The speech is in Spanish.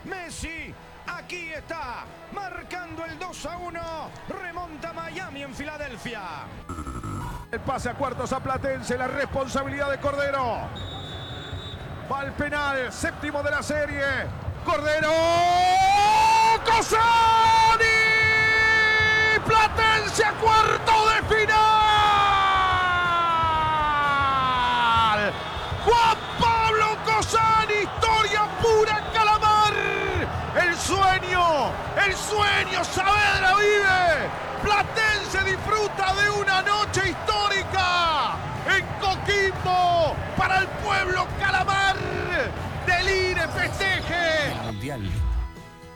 Messi, aquí está, marcando el 2-1, remonta Miami en Filadelfia. El pase a cuartos a Platense, la responsabilidad de Cordero. Va al penal, séptimo de la serie. Cordero. ¡Cossani! Platense a cuarto de final. Juan Pablo Cossani, historia pura Calamar. El sueño Saavedra vive. Platense disfruta de una noche histórica en Coquimbo para el pueblo Calamar. Delire, festeje. Mundial.